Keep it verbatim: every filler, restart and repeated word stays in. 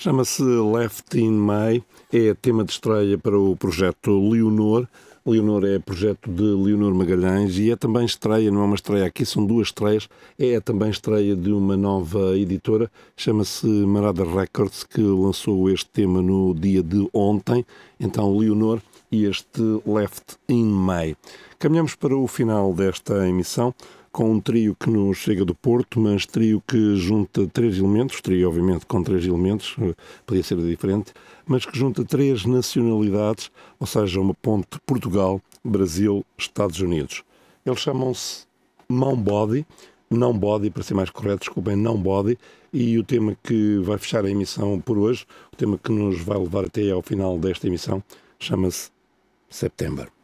Chama-se Left in May, é tema de estreia para o projeto Leonor. Leonor é projeto de Leonor Magalhães e é também estreia, não é uma estreia aqui, são duas estreias, é também estreia de uma nova editora, chama-se Marada Records, que lançou este tema no dia de ontem, então Leonor e este Left in May. Caminhamos para o final desta emissão, com um trio que nos chega do Porto, mas trio que junta três elementos, trio obviamente com três elementos, podia ser diferente, mas que junta três nacionalidades, ou seja, uma ponte Portugal, Brasil, Estados Unidos. Eles chamam-se Mão Body, não Body, para ser mais correto, desculpem, não Body, e o tema que vai fechar a emissão por hoje, o tema que nos vai levar até ao final desta emissão, chama-se September.